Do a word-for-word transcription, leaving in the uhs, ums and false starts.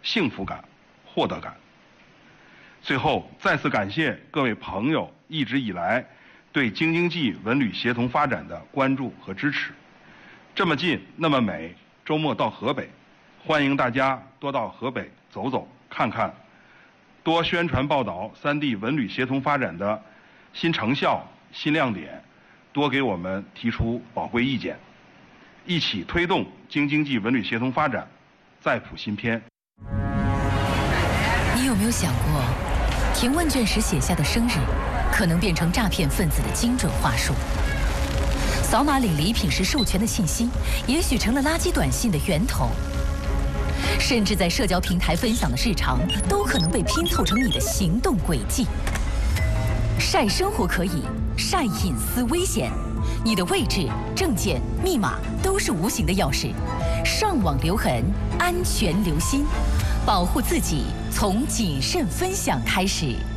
幸福感、获得感。最后，再次感谢各位朋友一直以来对京津冀文旅协同发展的关注和支持。这么近，那么美，周末到河北，欢迎大家多到河北走走看看，多宣传报道三地文旅协同发展的新成效、新亮点，多给我们提出宝贵意见，一起推动京津冀文旅协同发展再谱新篇。 你有没有想过，填问卷时写下的生日，可能变成诈骗分子的精准话术？扫码领礼品时授权的信息，也许成了垃圾短信的源头。甚至在社交平台分享的日常，都可能被拼凑成你的行动轨迹。晒生活可以，晒隐私危险。你的位置、证件、密码都是无形的钥匙。上网留痕，安全留心，保护自己从谨慎分享开始。